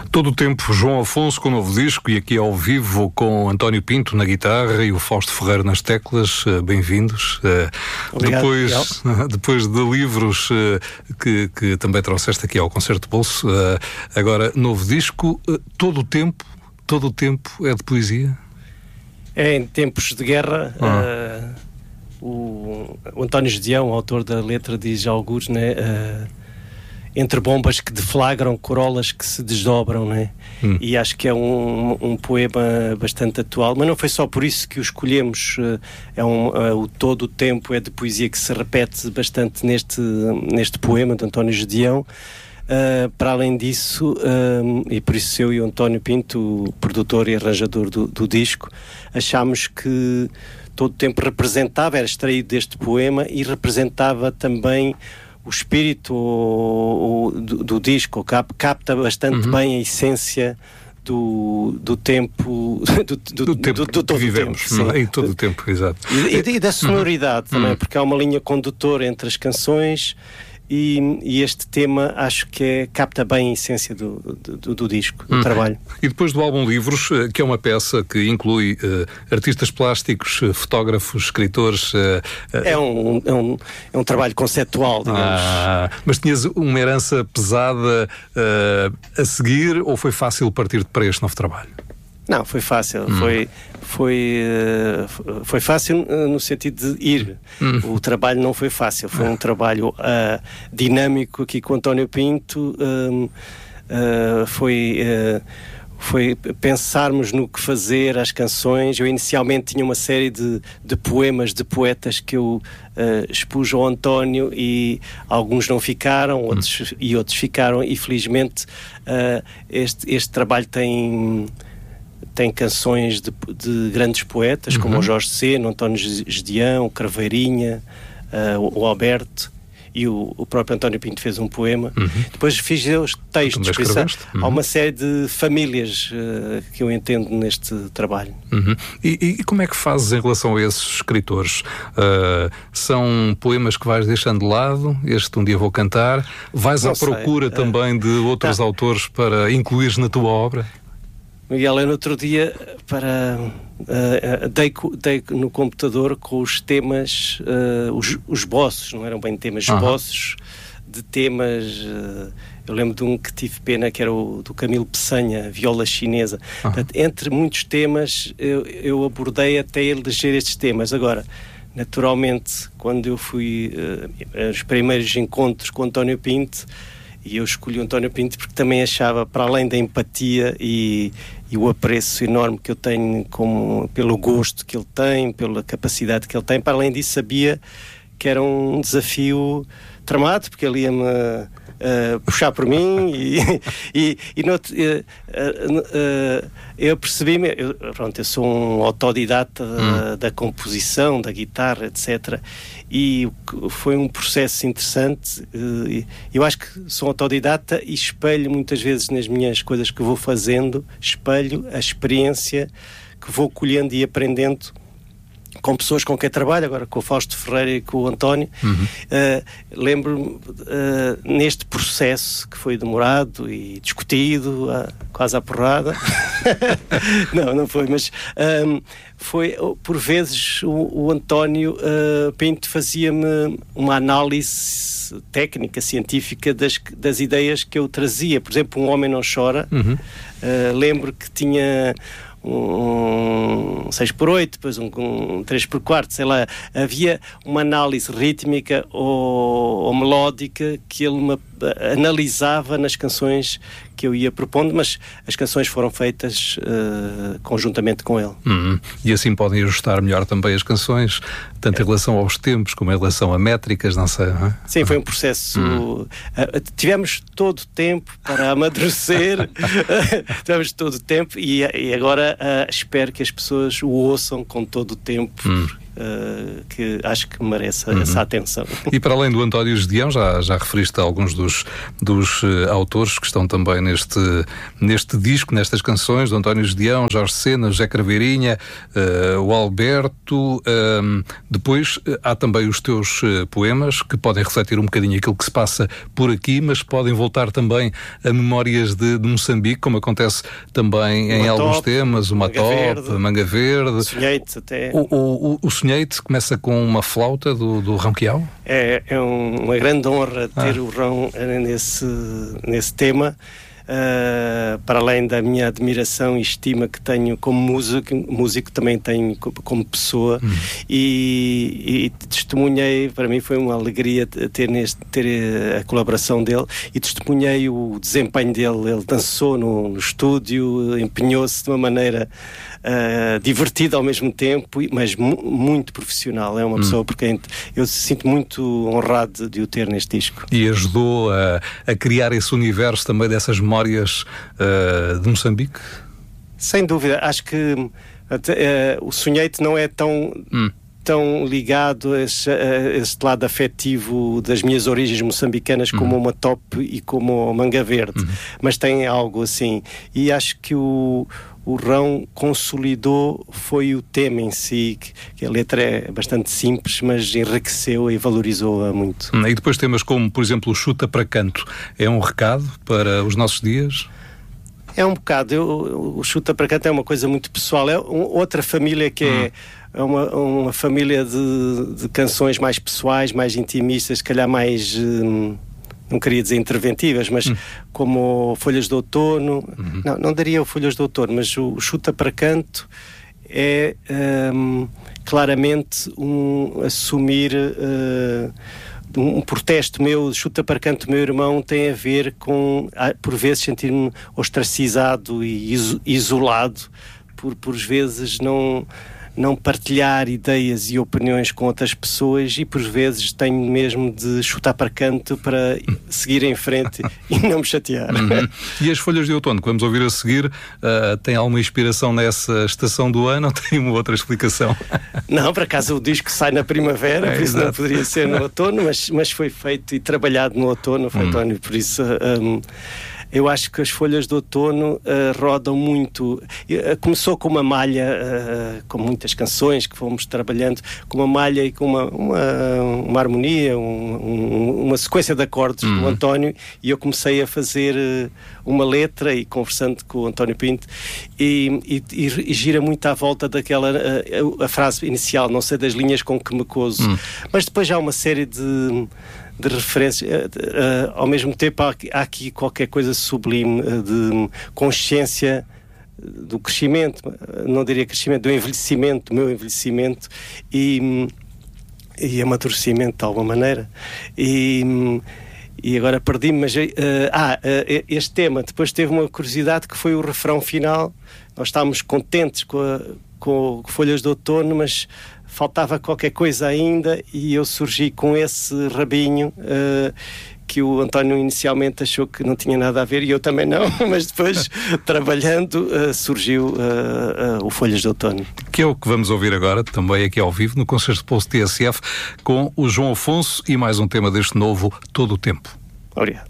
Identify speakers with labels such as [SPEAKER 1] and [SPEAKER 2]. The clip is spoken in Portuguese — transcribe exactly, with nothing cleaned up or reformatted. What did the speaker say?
[SPEAKER 1] Todo o tempo, João Afonso com o novo disco, e aqui ao vivo com António Pinto na guitarra e o Fausto Ferreira nas teclas. Bem-vindos.
[SPEAKER 2] Obrigado,
[SPEAKER 1] depois, depois de livros que, que também trouxeste aqui ao Concerto de Bolso, agora novo disco. Todo o tempo, todo o tempo é de poesia?
[SPEAKER 2] É, em tempos de guerra, ah. uh, o, o António Gedeão, autor da letra, diz alguns, né, uh, entre bombas que deflagram, corolas que se desdobram, né? Hum. E acho que é um, um poema bastante atual, mas não foi só por isso que o escolhemos. Uh, é um, uh, o todo o tempo é de poesia que se repete bastante neste, neste poema de António Gedeão. Uh, para além disso, uh, e por isso eu e o António Pinto, o produtor e arranjador do, do disco, achámos que todo o tempo representava, era extraído deste poema e representava também o espírito o, o, do, do disco, cap, capta bastante uhum. bem a essência do, do tempo do, do,
[SPEAKER 1] do tempo
[SPEAKER 2] do, do, do
[SPEAKER 1] que vivemos,
[SPEAKER 2] tempo,
[SPEAKER 1] e todo o tempo, exato.
[SPEAKER 2] E, e, e da sonoridade uhum. também, porque há uma linha condutora entre as canções. E, e este tema acho que é, capta bem a essência do, do, do disco, do hum. trabalho.
[SPEAKER 1] E depois do álbum Livros, que é uma peça que inclui uh, artistas plásticos, uh, fotógrafos, escritores... Uh, uh...
[SPEAKER 2] É, um, é, um, é um trabalho conceptual, digamos.
[SPEAKER 1] Ah, mas tinhas uma herança pesada uh, a seguir, ou foi fácil partir para este novo trabalho?
[SPEAKER 2] Não, foi fácil. Hum. Foi, foi, uh, foi fácil uh, no sentido de ir. Hum. O trabalho não foi fácil. Foi um trabalho uh, dinâmico aqui com o António Pinto. Uh, uh, foi, uh, foi pensarmos no que fazer, as canções. Eu inicialmente tinha uma série de, de poemas de poetas que eu uh, expus ao António e alguns não ficaram, outros, hum. e outros ficaram. E felizmente uh, este, este trabalho tem... tem canções de, de grandes poetas, uhum. como o Jorge Sena, o António Gedeão, o Craveirinha, uh, o, o Alberto, e o, o próprio António Pinto fez um poema. Uhum. Depois fiz os textos. Uhum. Há uma série de famílias uh, que eu entendo neste trabalho.
[SPEAKER 1] Uhum. E, e como é que fazes em relação a esses escritores? Uh, são poemas que vais deixando de lado? Este Um Dia Vou Cantar? Vais Não à procura sei. também uh, de outros tá. autores para incluires na tua obra?
[SPEAKER 2] Miguel, eu no outro dia para, uh, uh, dei, dei no computador com os temas, uh, os, os esboços, não eram bem temas, esboços uhum. de temas. Uh, eu lembro de um que tive pena, que era o do Camilo Peçanha, Viola Chinesa. Uhum. Portanto, entre muitos temas, eu, eu abordei até eleger estes temas. Agora, naturalmente, quando eu fui uh, os primeiros encontros com António Pinto, e eu escolhi o António Pinto porque também achava, para além da empatia e, e o apreço enorme que eu tenho como, pelo gosto que ele tem, pela capacidade que ele tem, para além disso sabia que era um desafio tramado, porque ele ia-me uh, puxar por mim e, e, e no, uh, uh, uh, eu percebi-me, eu, pronto, eu sou um autodidata hum. da, da composição, da guitarra, etcétera. E foi um processo interessante. Eu acho que sou autodidata e espelho muitas vezes nas minhas coisas que vou fazendo, espelho a experiência que vou colhendo e aprendendo com pessoas com quem trabalho, agora com o Fausto Ferreira e com o António. Uhum. Uh, lembro-me uh, neste processo que foi demorado e discutido, uh, quase à porrada. não, não foi, mas um, foi, por vezes o, o António uh, Pinto fazia-me uma análise técnica, científica das, das ideias que eu trazia. Por exemplo, Um Homem Não Chora. Uhum. Uh, lembro que tinha um seis por oito, depois um, um três por quatro, sei lá, havia uma análise rítmica ou, ou melódica que ele me analisava nas canções que eu ia propondo, mas as canções foram feitas uh, conjuntamente com ele.
[SPEAKER 1] Uhum. E assim podem ajustar melhor também as canções, tanto é. em relação aos tempos como em relação a métricas, não sei. Não é?
[SPEAKER 2] Sim, foi um processo. Uhum. Uh, tivemos todo o tempo para amadurecer, tivemos todo o tempo e, e agora uh, espero que as pessoas o ouçam com todo o tempo. Uhum. uh, que acho que merece uhum. essa atenção.
[SPEAKER 1] E para além do António Gedeão, já, já referiste a alguns dos, dos uh, autores que estão também neste, neste disco, nestas canções, do António Gedeão, Jorge Sena, José Craveirinha, uh, o Alberto. Uh, depois uh, há também os teus uh, poemas, que podem refletir um bocadinho aquilo que se passa por aqui, mas podem voltar também a memórias de, de Moçambique, como acontece também em alguns top, temas, o Matop, Manga Verde.
[SPEAKER 2] Sonheite até.
[SPEAKER 1] O, o, o, o Sonheite começa com uma flauta do, do Rão Quiao?
[SPEAKER 2] É, é um, uma grande honra ter ah. o Rão nesse, nesse tema. Uh, para além da minha admiração e estima que tenho como músico, músico também tenho como pessoa, uhum. e, e testemunhei, para mim foi uma alegria ter, neste, ter a colaboração dele, e testemunhei o desempenho dele. Ele dançou no, no estúdio, empenhou-se de uma maneira uh, divertida ao mesmo tempo, mas mu- muito profissional. É uma uhum. pessoa por quem eu sinto muito honrado de o ter neste disco.
[SPEAKER 1] E ajudou a, a criar esse universo também dessas memórias Uh, de Moçambique?
[SPEAKER 2] Sem dúvida, acho que uh, o Sonheite não é tão, hum. tão ligado a este, a este lado afetivo das minhas origens moçambicanas, hum. como uma Top e como Manga Verde, hum. mas tem algo assim, e acho que o O Rão consolidou foi o tema em si, que, que a letra é bastante simples, mas enriqueceu e valorizou-a muito.
[SPEAKER 1] E depois temas como, por exemplo, o Chuta para Canto. É um recado para os nossos dias?
[SPEAKER 2] É um bocado. Eu, o Chuta para Canto é uma coisa muito pessoal. É um, outra família que hum. é uma, uma família de, de canções mais pessoais, mais intimistas, se calhar mais... Hum, não queria dizer interventivas, mas hum. como Folhas de Outono, uhum. não, não daria o Folhas de Outono, mas o, o Chuta para Canto é um, claramente um assumir uh, um, um protesto meu. Chuta para Canto do meu irmão tem a ver com, por vezes, sentir-me ostracizado e iso, isolado, por, por vezes não... não partilhar ideias e opiniões com outras pessoas, e por vezes tenho mesmo de chutar para canto para seguir em frente e não me chatear.
[SPEAKER 1] Uhum. E as Folhas de Outono, que vamos ouvir a seguir, uh, tem alguma inspiração nessa estação do ano ou tem uma outra explicação?
[SPEAKER 2] Não, por acaso o disco sai na primavera, é, por isso exato. Não poderia ser no outono, mas, mas foi feito e trabalhado no outono, foi, uhum. António, por isso... Um, eu acho que as Folhas de Outono uh, rodam muito. Uh, começou com uma malha, uh, com muitas canções que fomos trabalhando, com uma malha e com uma, uma, uma harmonia, um, um, uma sequência de acordes uhum. do António, e eu comecei a fazer uh, uma letra, e conversando com o António Pinto, e, e, e, e gira muito à volta daquela uh, a frase inicial, não sei das linhas com que me coso. Uhum. Mas depois há uma série de... de referências, uh, uh, ao mesmo tempo há, há aqui qualquer coisa sublime, uh, de consciência do crescimento, não diria crescimento, do envelhecimento, do meu envelhecimento e, e amadurecimento de alguma maneira. E, e agora perdi-me, mas uh, ah, uh, este tema depois teve uma curiosidade, que foi o refrão final. Nós estávamos contentes com, a, com Folhas de Outono, mas faltava qualquer coisa ainda, e eu surgi com esse rabinho uh, que o António inicialmente achou que não tinha nada a ver, e eu também não, mas depois, trabalhando, uh, surgiu uh, uh, o Folhas de Outono.
[SPEAKER 1] Que é o que vamos ouvir agora, também aqui ao vivo, no Concerto de Pulso T S F, com o João Afonso, e mais um tema deste novo, Todo o Tempo.
[SPEAKER 2] Obrigado.